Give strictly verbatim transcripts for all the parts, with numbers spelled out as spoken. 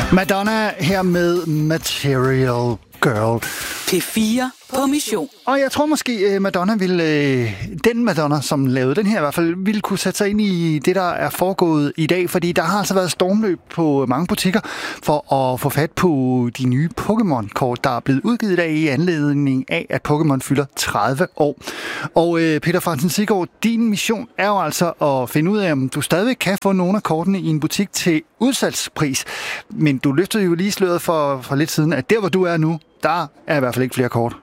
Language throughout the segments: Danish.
Madonna her med Material Girl. P fire på mission. Og jeg tror måske, Madonna ville, den Madonna, som lavede den her i hvert fald, ville kunne sætte sig ind i det, der er foregået i dag. Fordi der har altså været stormløb på mange butikker for at få fat på de nye Pokémon-kort, der er blevet udgivet i dag i anledning af, at Pokémon fylder tredive år. Og øh, Peter Frantzen Siggaard, din mission er jo altså at finde ud af, om du stadig kan få nogle af kortene i en butik til udsalgspris. Men du løftede jo lige sløret for, for lidt siden, at der, hvor du er nu, der er i hvert fald ikke flere kort.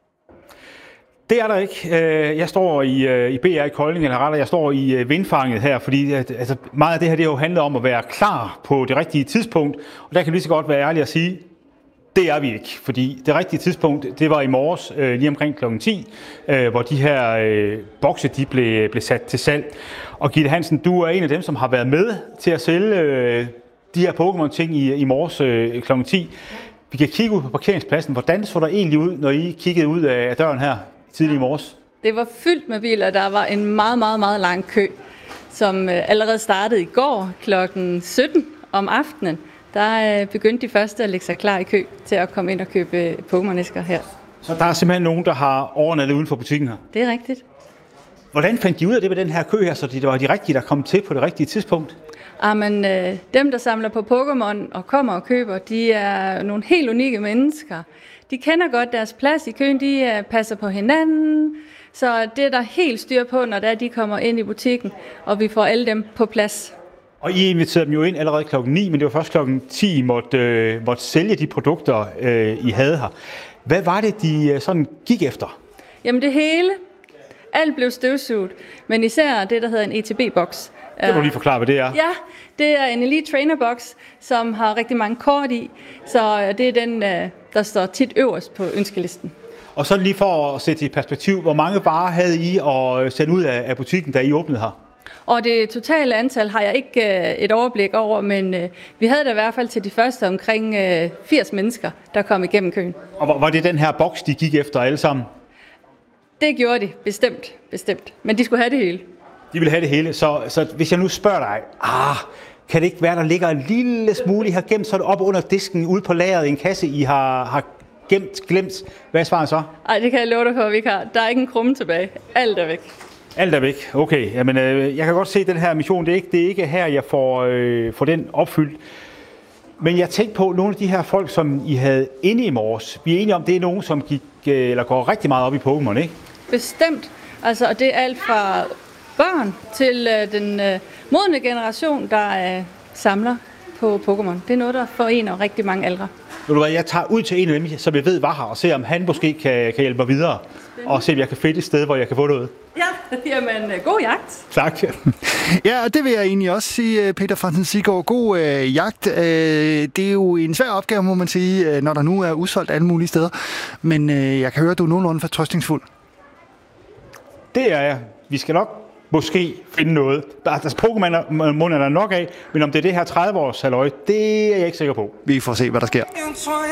Det er der ikke. Jeg står i, i B R i Kolding, eller rettere, jeg står i vindfanget her, fordi altså, meget af det her det jo handler om at være klar på det rigtige tidspunkt, og der kan vi lige så godt være ærlig at sige, det er vi ikke, fordi det rigtige tidspunkt, det var i morges, lige omkring klokken ti, hvor de her bokse, de blev, blev sat til salg. Og Gitte Hansen, du er en af dem, som har været med til at sælge de her Pokémon-ting i, i morges klokken ti. Vi kan kigge ud på parkeringspladsen. Hvordan så der egentlig ud, når I kiggede ud af døren her tidlig i morges? Det var fyldt med biler. Der var en meget, meget, meget lang kø, som allerede startede i går klokken sytten om aftenen. Der begyndte de første at lægge sig klar i kø til at komme ind og købe Pokémon-æsker her. Så der er simpelthen nogen, der har overnattet uden for butikken her? Det er rigtigt. Hvordan fandt de ud af det med den her kø her, så det var de rigtige, der kom til på det rigtige tidspunkt? Jamen, øh, dem, der samler på Pokémon og kommer og køber, de er nogle helt unikke mennesker. De kender godt deres plads i køen, de øh, passer på hinanden, så det er der helt styr på, når der de kommer ind i butikken, og vi får alle dem på plads. Og I inviterede dem jo ind allerede klokken ni, men det var først klokken ti, I måtte, øh, måtte sælge de produkter, øh, I havde her. Hvad var det, de øh, sådan gik efter? Jamen det hele. Alt blev støvsuget, men især det, der hedder en E T B-boks. Det må du lige forklare, hvad det er. Ja, det er en Elite Trainer Box, som har rigtig mange kort i, så det er den, der står tit øverst på ønskelisten. Og så lige for at sætte i perspektiv, hvor mange varer havde I at sende ud af butikken, da I åbnede her? Og det totale antal har jeg ikke et overblik over, men vi havde det i hvert fald til de første omkring firs mennesker, der kom igennem køen. Og var det den her boks, de gik efter alle sammen? Det gjorde de, bestemt, bestemt. Men de skulle have det hele. De ville have det hele, så, så hvis jeg nu spørger dig, ah, kan det ikke være, der ligger en lille smule, I har gemt så op under disken, ude på lageret i en kasse, I har, har gemt, glemt? Hvad er svaret så? Nej, det kan jeg love dig for, at vi ikke har. Der er ikke en krumme tilbage. Alt er væk. Alt er væk, okay. Jamen, øh, jeg kan godt se, at den her mission, det er ikke, det er ikke her, jeg får, øh, får den opfyldt. Men jeg tænkte på, nogle af de her folk, som I havde inde i morges, vi er enige om, det er nogen, som gik, øh, eller går rigtig meget op i Pokémon, ikke? Bestemt. Altså, og det er alt fra børn til øh, den øh, modne generation, der øh, samler på Pokémon. Det er noget, der forener rigtig mange aldre. Ved du hvad, jeg tager ud til en af dem, som jeg ved var her, og ser, om han måske kan, kan hjælpe mig videre. Spændende. Og se, om jeg kan finde et sted, hvor jeg kan få noget. Ja, jamen, god jagt. Tak. Ja, og det vil jeg egentlig også sige, Peter Frantzen Siggaard. God øh, jagt. Øh, det er jo en svær opgave, må man sige, når der nu er udsolgt alle mulige steder. Men øh, jeg kan høre, at du er nogenlunde fortrøstningsfuld. Det er jeg. Vi skal nok måske finde noget. Altså, Pokémon er der nok af, men om det er det her tredive års halløj, det er jeg ikke sikker på. Vi får se, hvad der sker.